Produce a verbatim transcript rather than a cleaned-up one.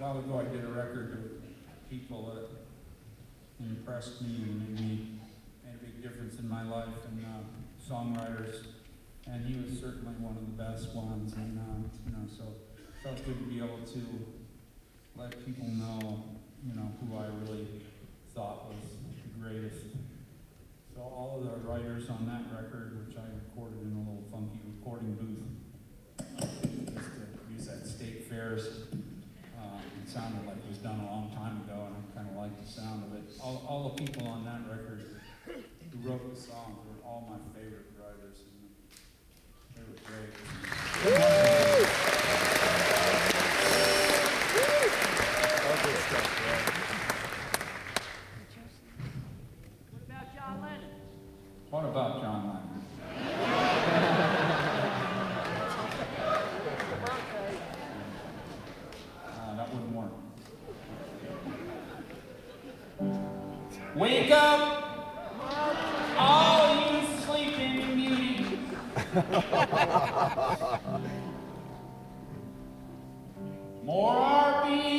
while ago, I did a record with people that impressed me and made me, made a big difference in my life, and uh, songwriters, and he was certainly one of the best ones, and uh, you know, so it felt good to be able to let people know, you know, who I really thought was the greatest. So all of the writers on that record, which I recorded in a little funky recording booth, used to use at state fairs. Uh, it sounded like it was done a long time ago, and I kind of liked the sound of it. All, all the people on that record who wrote the songs were all my favorite writers, and they were great. All good stuff, right? What about John Lennon? What about John Lennon? Uh, that wouldn't work. Wake up, all you sleeping beauties. More R B